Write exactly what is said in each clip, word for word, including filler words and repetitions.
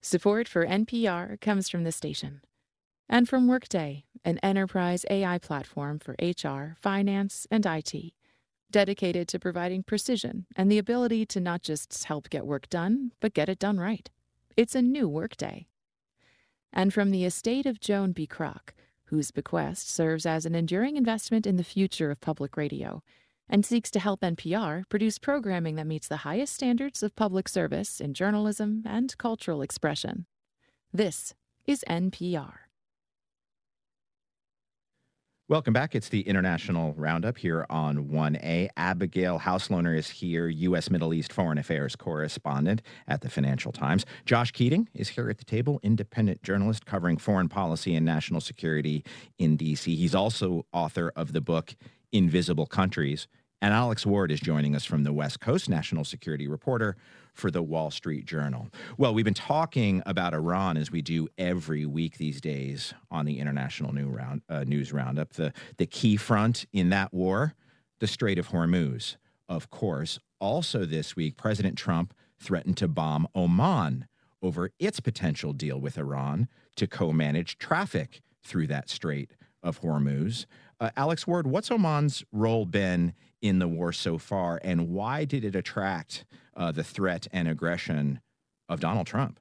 Support for N P R comes from the station and from Workday, an enterprise A I platform for H R, finance, and I T, dedicated to providing precision and the ability to not just help get work done, but get it done right. It's a new Workday. And from the estate of Joan B. Kroc, whose bequest serves as an enduring investment in the future of public radio and seeks to help N P R produce programming that meets the highest standards of public service in journalism and cultural expression. This is N P R. Welcome back. It's the International Roundup here on one A. Abigail Hauslohner is here, U S Middle East Foreign Affairs correspondent at the Financial Times. Josh Keating is here at the table, independent journalist covering foreign policy and national security in D C. He's also author of the book Invisible Countries. And Alex Ward is joining us from the West Coast, national security reporter for the Wall Street Journal. Well, we've been talking about Iran as we do every week these days on the International New Round, uh, News Roundup. The, the key front in that war, the Strait of Hormuz, of course. Also this week, President Trump threatened to bomb Oman over its potential deal with Iran to co-manage traffic through that Strait of Hormuz. Uh, Alex Ward, what's Oman's role been in the war so far, and why did it attract uh, the threat and aggression of Donald Trump?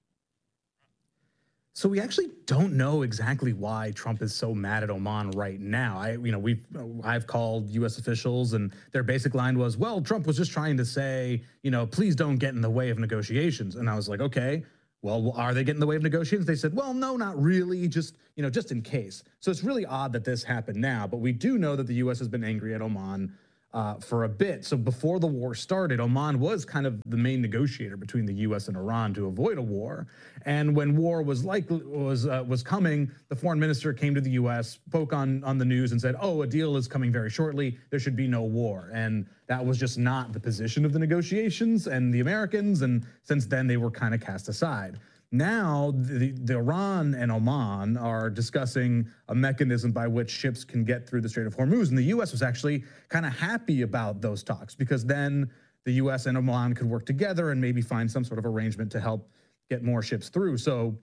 So we actually don't know exactly why Trump is so mad at Oman right now. I, you know, we've I've called U S officials, and their basic line was, "Well, Trump was just trying to say, you know, please don't get in the way of negotiations." And I was like, okay. Well, are they getting in the way of negotiations? They said, well, no, not really, just, you know, just in case. So it's really odd that this happened now, but we do know that the U S has been angry at Oman uh, for a bit. So before the war started, Oman was kind of the main negotiator between the U S and Iran to avoid a war. And when war was likely was uh, was coming, the foreign minister came to the U S, spoke on on the news, and said, "Oh, a deal is coming very shortly. There should be no war." And that was just not the position of the negotiations and the Americans. And since then, they were kind of cast aside. Now, the, the Iran and Oman are discussing a mechanism by which ships can get through the Strait of Hormuz. And the U S was actually kind of happy about those talks, because then the U S and Oman could work together and maybe find some sort of arrangement to help get more ships through. So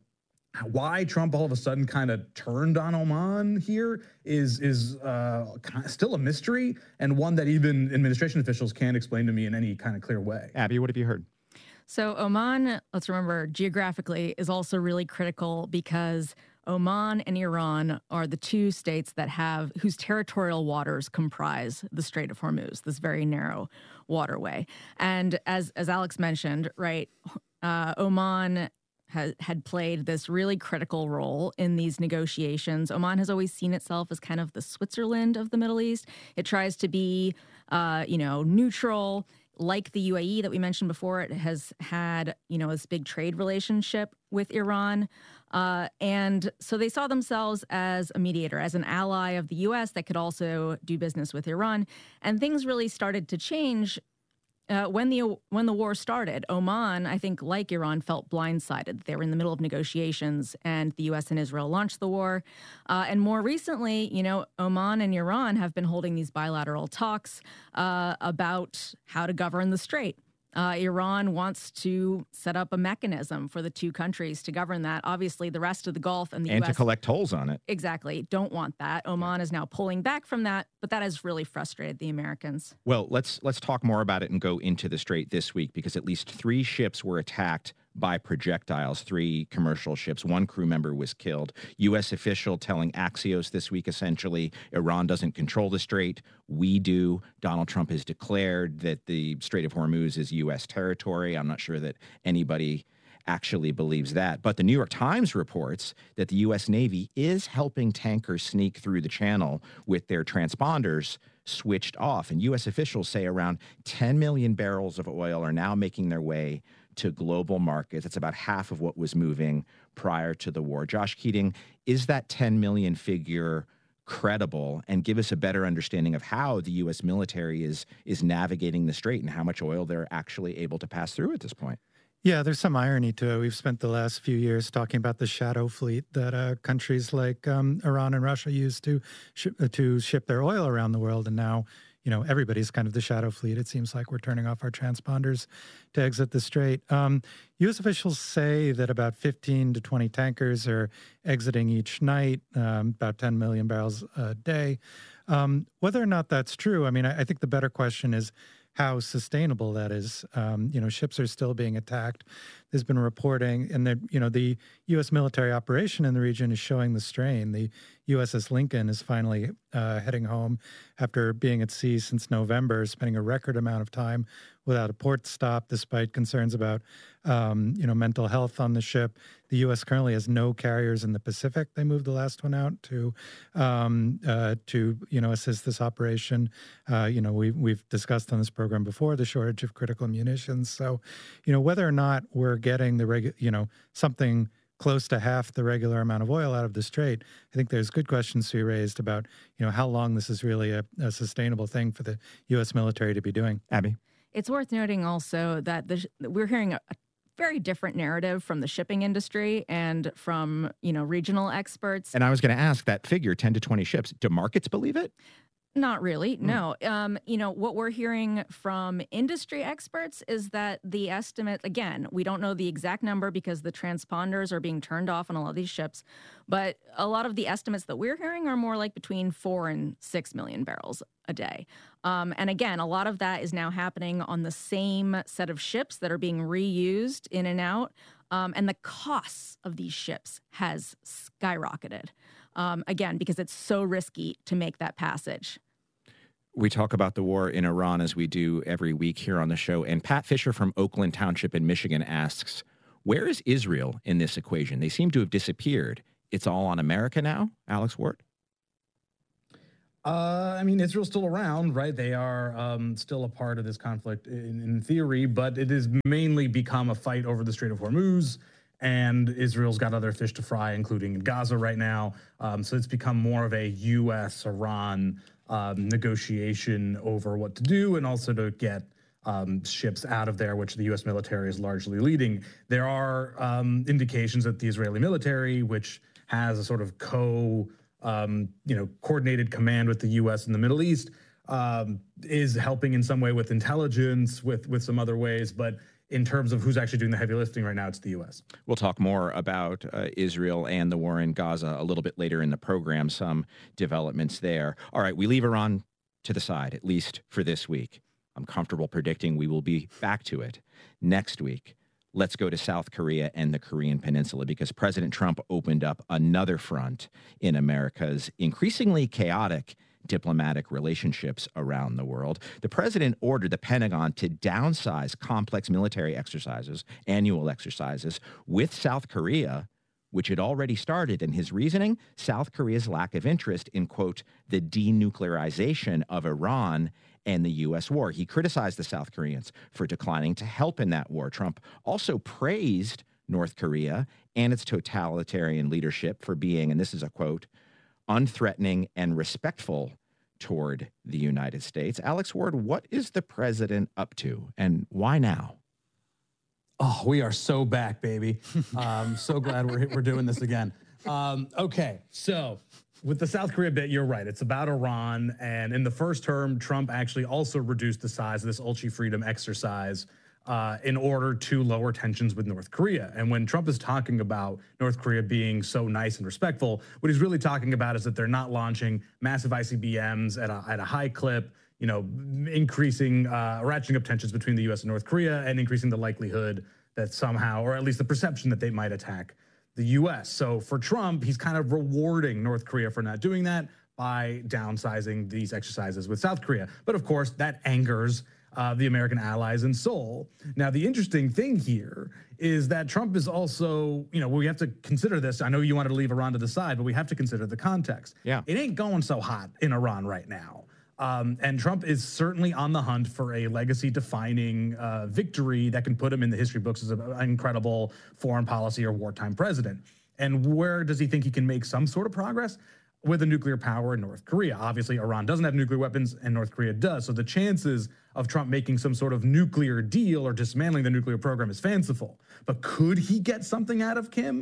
why Trump all of a sudden kind of turned on Oman here is, is uh, still a mystery, and one that even administration officials can't explain to me in any kind of clear way. Abby, what have you heard? So Oman, let's remember, geographically is also really critical, because Oman and Iran are the two states that have, whose territorial waters comprise the Strait of Hormuz, this very narrow waterway. And as, as Alex mentioned, right, uh, Oman has, had played this really critical role in these negotiations. Oman has always seen itself as kind of the Switzerland of the Middle East. It tries to be, uh, you know, neutral. Like the U A E that we mentioned before, it has had, you know, this big trade relationship with Iran. Uh, and so they saw themselves as a mediator, as an ally of the U S that could also do business with Iran. And things really started to change uh, when the when the war started. Oman, I think, like Iran, felt blindsided. They were in the middle of negotiations, and the U S and Israel launched the war. Uh, and more recently, you know, Oman and Iran have been holding these bilateral talks uh, about how to govern the strait. Uh, Iran wants to set up a mechanism for the two countries to govern that. Obviously, the rest of the Gulf and the and U S... And to collect tolls on it. Exactly. Don't want that. Oman is now pulling back from that, but that has really frustrated the Americans. Well, let's let's talk more about it and go into the strait this week, because at least three ships were attacked by projectiles, three commercial ships. One crew member was killed. U S official telling Axios this week, essentially, Iran doesn't control the strait. We do. Donald Trump has declared that the Strait of Hormuz is U S territory. I'm not sure that anybody actually believes that. But the New York Times reports that the U S Navy is helping tankers sneak through the channel with their transponders switched off. And U S officials say around ten million barrels of oil are now making their way to global markets. That's about half of what was moving prior to the war. Josh Keating, is that ten million figure credible? And give us a better understanding of how the U S military is is navigating the strait and how much oil they're actually able to pass through at this point. Yeah, there's some irony to it. We've spent the last few years talking about the shadow fleet that uh, countries like um, Iran and Russia use to sh- to ship their oil around the world, and now you know, everybody's kind of the shadow fleet. It seems like we're turning off our transponders to exit the strait. Um, U S officials say that about fifteen to twenty tankers are exiting each night, um, about ten million barrels a day. Um, whether or not that's true, I mean, I, I think the better question is how sustainable that is. Um, you know, ships are still being attacked. There's been reporting, and that, you know, the U S military operation in the region is showing the strain. The U S S Lincoln is finally uh, heading home after being at sea since November, spending a record amount of time without a port stop, despite concerns about, um, you know, mental health on the ship. The U S currently has no carriers in the Pacific. They moved the last one out to, um, uh, to you know, assist this operation. Uh, you know, we, we've discussed on this program before the shortage of critical munitions. So, you know, whether or not we're getting the regu- you know, something close to half the regular amount of oil out of the strait, I think there's good questions to be raised about, you know, how long this is really a, a sustainable thing for the U S military to be doing. Abby? It's worth noting also that the, we're hearing a, a very different narrative from the shipping industry and from, you know, regional experts. And I was going to ask that figure, ten to twenty ships. Do markets believe it? Not really, no. Um, you know, what we're hearing from industry experts is that the estimate, again, we don't know the exact number because the transponders are being turned off on a lot of these ships, but a lot of the estimates that we're hearing are more like between four and six million barrels a day. Um, and again, a lot of that is now happening on the same set of ships that are being reused in and out. Um, and the costs of these ships has skyrocketed. Um, again, because it's so risky to make that passage. We talk about the war in Iran as we do every week here on the show. And Pat Fisher from Oakland Township in Michigan asks, where is Israel in this equation? They seem to have disappeared. It's all on America now, Alex Ward? Uh, I mean, Israel's still around, right? They are um, still a part of this conflict in, in theory, but it has mainly become a fight over the Strait of Hormuz. And Israel's got other fish to fry, including in Gaza right now. Um, so it's become more of a U S Iran um, negotiation over what to do and also to get um, ships out of there, which the U S military is largely leading. There are um, indications that the Israeli military, which has a sort of co, um, you know, coordinated command with the U S in the Middle East, um, is helping in some way with intelligence, with with some other ways, but in terms of who's actually doing the heavy lifting right now, it's the U S. We'll talk more about uh, Israel and the war in Gaza a little bit later in the program, some developments there. All right, we leave Iran to the side, at least for this week. I'm comfortable predicting we will be back to it next week. Let's go to South Korea and the Korean Peninsula, because President Trump opened up another front in America's increasingly chaotic diplomatic relationships around the world. The president ordered the Pentagon to downsize complex military exercises, annual exercises, with South Korea, which had already started. And his reasoning, South Korea's lack of interest in, quote, the denuclearization of Iran and the U S war. He criticized the South Koreans for declining to help in that war. Trump also praised North Korea and its totalitarian leadership for being, and this is a quote, unthreatening and respectful toward the United States. Alex Ward, what is the president up to, and why now? Oh, we are so back, baby. Um, so glad we're we're doing this again. Um, okay, so with the South Korea bit, you're right. It's about Iran, and in the first term, Trump actually also reduced the size of this Ulchi Freedom exercise uh, in order to lower tensions with North Korea. And when Trump is talking about North Korea being so nice and respectful, what he's really talking about is that they're not launching massive I C B Ms at a, at a high clip, you know, increasing, uh, ratcheting up tensions between the U S and North Korea and increasing the likelihood that somehow, or at least the perception that they might attack the U S. So for Trump, he's kind of rewarding North Korea for not doing that by downsizing these exercises with South Korea. But of course, that angers uh, the American allies in Seoul. Now, the interesting thing here is that Trump is also, you know, we have to consider this. I know you wanted to leave Iran to the side, but we have to consider the context. Yeah. It ain't going so hot in Iran right now. Um, and Trump is certainly on the hunt for a legacy-defining uh, victory that can put him in the history books as an incredible foreign policy or wartime president. And where does he think he can make some sort of progress? With a nuclear power in North Korea. Obviously, Iran doesn't have nuclear weapons and North Korea does. So the chances of Trump making some sort of nuclear deal or dismantling the nuclear program is fanciful. But could he get something out of Kim?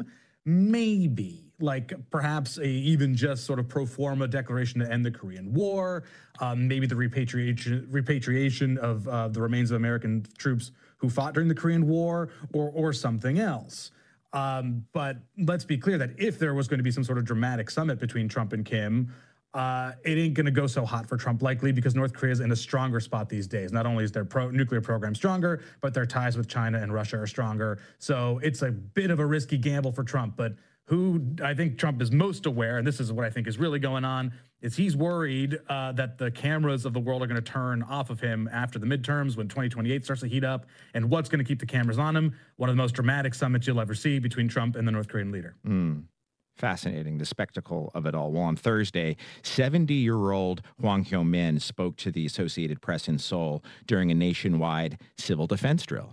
maybe, like perhaps a even just sort of pro forma declaration to end the Korean War, um, maybe the repatriation repatriation of uh, the remains of American troops who fought during the Korean War, or or something else. Um, but let's be clear that if there was going to be some sort of dramatic summit between Trump and Kim, uh, it ain't going to go so hot for Trump, likely because North Korea is in a stronger spot these days. Not only is their pro nuclear program stronger, but their ties with China and Russia are stronger. So it's a bit of a risky gamble for Trump. But who I think Trump is most aware, and this is what I think is really going on, is he's worried uh, that the cameras of the world are going to turn off of him after the midterms when twenty twenty-eight starts to heat up. And what's going to keep the cameras on him? One of the most dramatic summits you'll ever see between Trump and the North Korean leader. Mm. Fascinating, the spectacle of it all. Well, on Thursday, seventy-year-old Hwang Kyo-min spoke to the Associated Press in Seoul during a nationwide civil defense drill.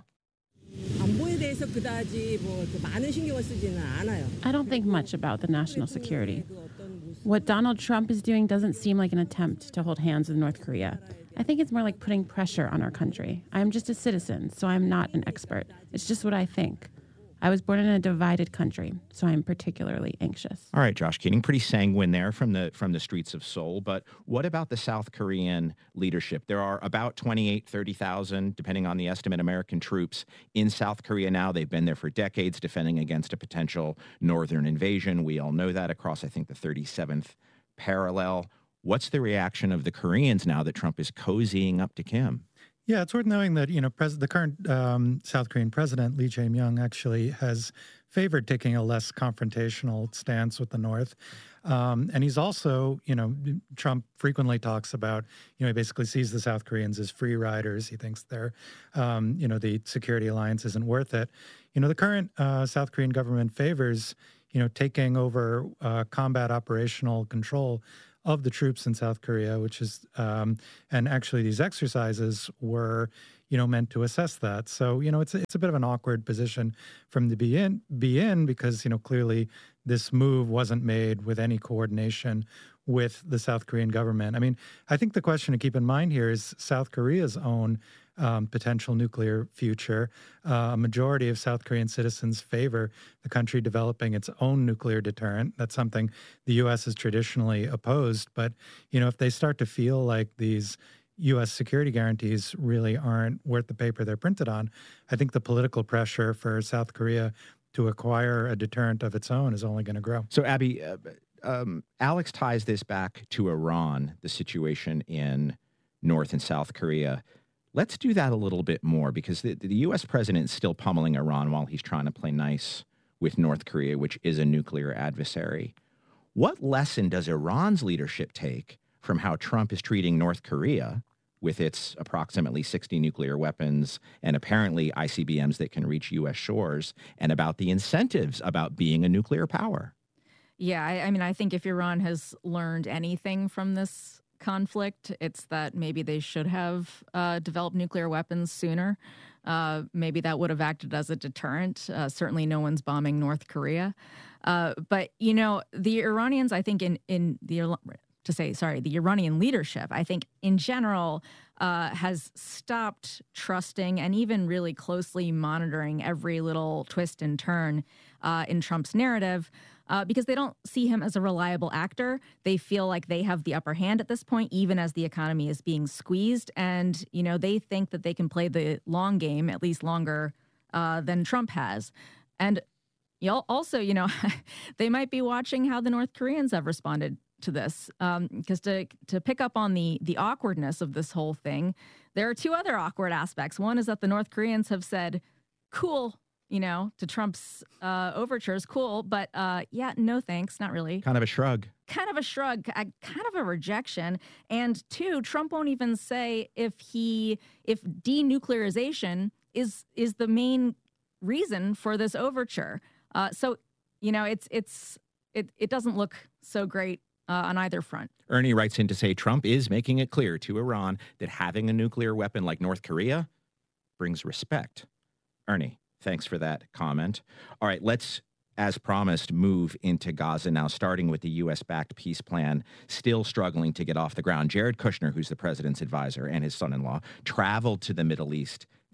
I don't think much about the national security. What Donald Trump is doing doesn't seem like an attempt to hold hands with North Korea. I think it's more like putting pressure on our country. I'm just a citizen, so I'm not an expert. It's just what I think. I was born in a divided country, so I'm particularly anxious. All right, Josh Keating, pretty sanguine there from the from the streets of Seoul. But what about the South Korean leadership? There are about twenty-eight, thirty thousand, depending on the estimate, American troops in South Korea now. They've been there for decades defending against a potential northern invasion. We all know that across, I think, the thirty-seventh parallel. What's the reaction of the Koreans now that Trump is cozying up to Kim? Yeah, it's worth knowing that, you know, pres- the current um, South Korean president, Lee Jae-myung, actually has favored taking a less confrontational stance with the North. Um, and he's also, you know, Trump frequently talks about, you know, he basically sees the South Koreans as free riders. He thinks they're, um, you know, the security alliance isn't worth it. You know, the current uh, South Korean government favors, you know, taking over uh, combat operational control of the troops in South Korea, which is, um, and actually these exercises were, you know, meant to assess that. So, you know, it's, it's a bit of an awkward position from the be in, be in because, you know, clearly this move wasn't made with any coordination with the South Korean government. I mean, I think the question to keep in mind here is South Korea's own Um, potential nuclear future. Uh, a majority of South Korean citizens favor the country developing its own nuclear deterrent. That's something the U S has traditionally opposed. But, you know, if they start to feel like these U S security guarantees really aren't worth the paper they're printed on, I think the political pressure for South Korea to acquire a deterrent of its own is only going to grow. So, Abby, uh, um, Alex ties this back to Iran, the situation in North and South Korea. Let's do that a little bit more because the, the U S president is still pummeling Iran while he's trying to play nice with North Korea, which is a nuclear adversary. What lesson does Iran's leadership take from how Trump is treating North Korea with its approximately sixty nuclear weapons and apparently I C B Ms that can reach U S shores, and about the incentives about being a nuclear power? Yeah, I, I mean, I think if Iran has learned anything from this conflict, it's that maybe they should have uh, developed nuclear weapons sooner. Uh, maybe that would have acted as a deterrent. Uh, certainly no one's bombing North Korea. Uh, but, you know, the Iranians, I think in, in the, to say, sorry, the Iranian leadership, I think in general uh, has stopped trusting and even really closely monitoring every little twist and turn uh, in Trump's narrative. Uh, because they don't see him as a reliable actor. They feel like they have the upper hand at this point, even as the economy is being squeezed. And, you know, they think that they can play the long game, at least longer uh, than Trump has. And you'll also, you know, they might be watching how the North Koreans have responded to this. Because um, to to pick up on the the awkwardness of this whole thing, there are two other awkward aspects. One is that the North Koreans have said, cool, you know, to Trump's uh, overtures, cool, but uh, yeah, no thanks, not really. Kind of a shrug. Kind of a shrug, kind of a rejection. And two, Trump won't even say if he, if denuclearization is is the main reason for this overture. Uh, so, you know, it's it's it it doesn't look so great uh, on either front. Ernie writes in to say Trump is making it clear to Iran that having a nuclear weapon like North Korea brings respect. Ernie, thanks for that comment. All right, let's, as promised, move into Gaza now, starting with the U S-backed peace plan still struggling to get off the ground. Jared Kushner, who's the president's advisor, and his son-in-law traveled to the Middle East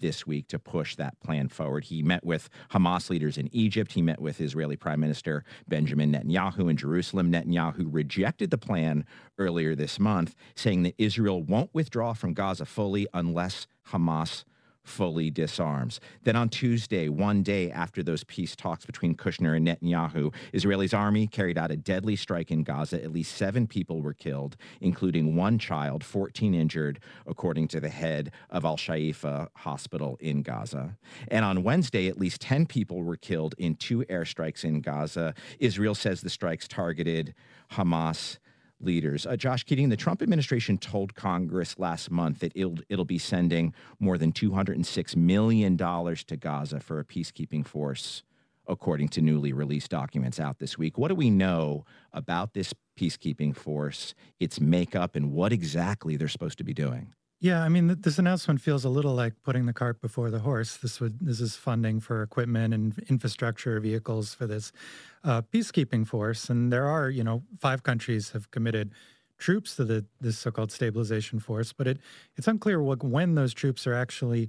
this week to push that plan forward. He met with Hamas leaders in Egypt. He met with Israeli Prime Minister Benjamin Netanyahu in Jerusalem. Netanyahu rejected the plan earlier this month, saying that Israel won't withdraw from Gaza fully unless Hamas fully disarms. Then on Tuesday, one day after those peace talks between Kushner and Netanyahu, Israel's army carried out a deadly strike in Gaza. At least seven people were killed, including one child, fourteen injured, according to the head of Al-Shaifa Hospital in Gaza. And on Wednesday, at least ten people were killed in two airstrikes in Gaza. Israel says the strikes targeted Hamas leaders. Uh, Josh Keating, the Trump administration told Congress last month that it'll, it'll be sending more than two hundred six million dollars to Gaza for a peacekeeping force, according to newly released documents out this week. What do we know about this peacekeeping force, its makeup, and what exactly they're supposed to be doing? Yeah, I mean, th- this announcement feels a little like putting the cart before the horse. This would this is funding for equipment and infrastructure vehicles for this uh, peacekeeping force, and there are, you know, five countries have committed troops to the this so-called stabilization force, but it it's unclear what, when those troops are actually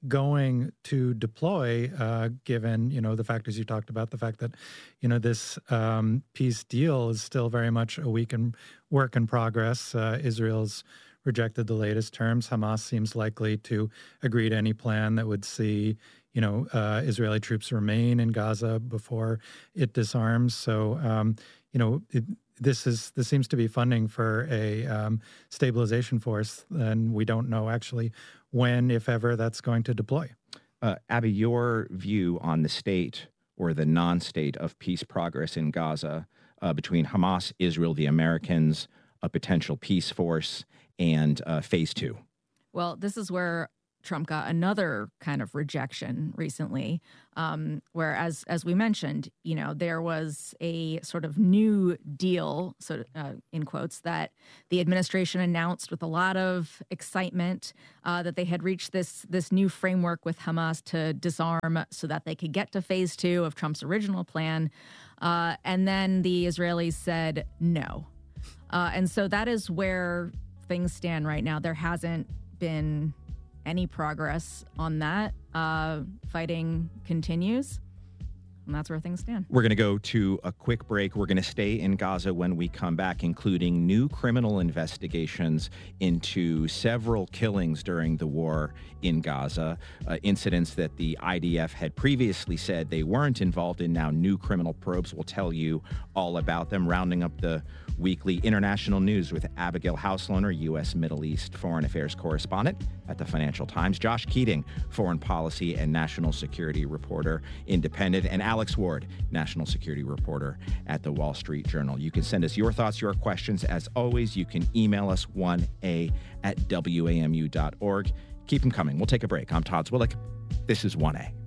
going to deploy, uh, given, you know, the factors you talked about, the fact that, you know, this um, peace deal is still very much a week in work in progress. Uh, Israel's rejected the latest terms. Hamas seems likely to agree to any plan that would see, you know, uh, Israeli troops remain in Gaza before it disarms. So, um, you know, it, this is this seems to be funding for a um, stabilization force, and we don't know actually when, if ever, that's going to deploy. Uh, Abby, your view on the state or the non-state of peace progress in Gaza uh, between Hamas, Israel, the Americans, a potential peace force, and uh, phase two. Well, this is where Trump got another kind of rejection recently, um, where, as as we mentioned, you know, there was a sort of new deal, so uh, in quotes, that the administration announced with a lot of excitement uh, that they had reached this this new framework with Hamas to disarm, so that they could get to phase two of Trump's original plan, uh, and then the Israelis said no, uh, and so that is where things stand right now. There hasn't been any progress on that. Uh, fighting continues, and that's where things stand. We're going to go to a quick break. We're going to stay in Gaza when we come back, including new criminal investigations into several killings during the war in Gaza, uh, incidents that the I D F had previously said they weren't involved in. Now new criminal probes will tell you all about them. Rounding up the weekly international news with Abigail Hauslohner, U S Middle East foreign affairs correspondent at the Financial Times, Josh Keating, foreign policy and national security reporter, Independent, and Alex Ward, national security reporter at the Wall Street Journal. You can send us your thoughts, your questions. As always, you can email us one a at W A M U dot org. Keep them coming. We'll take a break. I'm Todd Zwillich. This is one A.